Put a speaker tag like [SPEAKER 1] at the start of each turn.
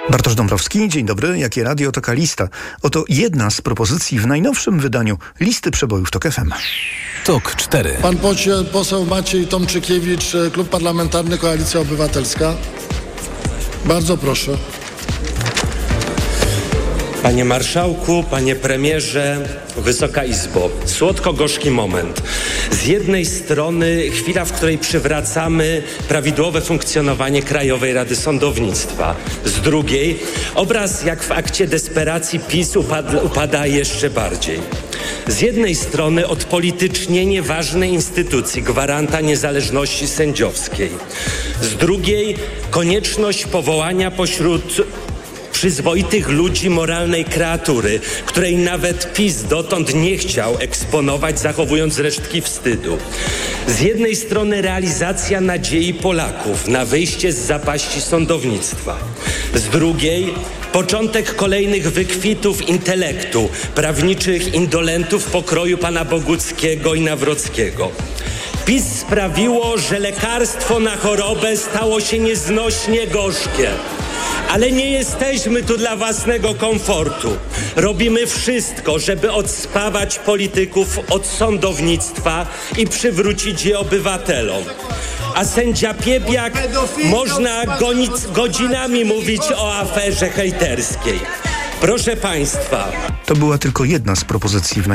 [SPEAKER 1] Bartosz Dąbrowski, dzień dobry. Jakie radio, taka lista. Oto jedna z propozycji w najnowszym wydaniu listy przebojów TOK FM.
[SPEAKER 2] TOK 4.
[SPEAKER 3] Pan poseł Maciej Tomczykiewicz, Klub Parlamentarny Koalicja Obywatelska. Bardzo proszę.
[SPEAKER 4] Panie marszałku, panie premierze, Wysoka Izbo, słodko-gorzki moment. Z jednej strony chwila, w której przywracamy prawidłowe funkcjonowanie Krajowej Rady Sądownictwa. Z drugiej obraz, jak w akcie desperacji PiS upada jeszcze bardziej. Z jednej strony odpolitycznienie ważnej instytucji, gwaranta niezależności sędziowskiej. Z drugiej konieczność powołania pośród przyzwoitych ludzi moralnej kreatury, której nawet PiS dotąd nie chciał eksponować, zachowując resztki wstydu. Z jednej strony realizacja nadziei Polaków na wyjście z zapaści sądownictwa. Z drugiej początek kolejnych wykwitów intelektu, prawniczych indolentów pokroju pana Boguckiego i Nawrockiego. PiS sprawiło, że lekarstwo na chorobę stało się nieznośnie gorzkie. Ale nie jesteśmy tu dla własnego komfortu. Robimy wszystko, żeby odspawać polityków od sądownictwa i przywrócić je obywatelom. A sędzia Piebiak można godzinami mówić o aferze hejterskiej. Proszę państwa.
[SPEAKER 1] To była tylko jedna z propozycji w